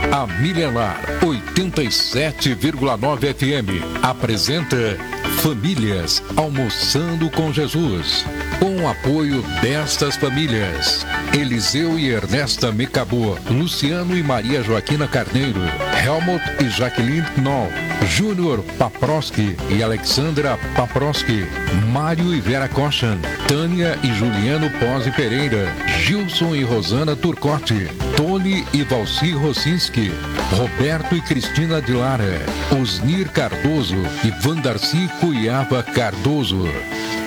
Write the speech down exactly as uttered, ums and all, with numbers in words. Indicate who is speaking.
Speaker 1: A Milenar oitenta e sete vírgula nove F M apresenta Famílias Almoçando com Jesus, com o apoio destas famílias: Eliseu e Ernesta Mecabô, Luciano e Maria Joaquina Carneiro, Helmut e Jaqueline Knoll, Júnior Paproski e Alexandra Paproski, Mário e Vera Kochan, Tânia e Juliano Pose Pereira, Gilson e Rosana Turcotti, Tony e Valci Rosinski, Roberto e Cristina de Lara, Osnir Cardoso e Vandarci Cuiaba Cardoso.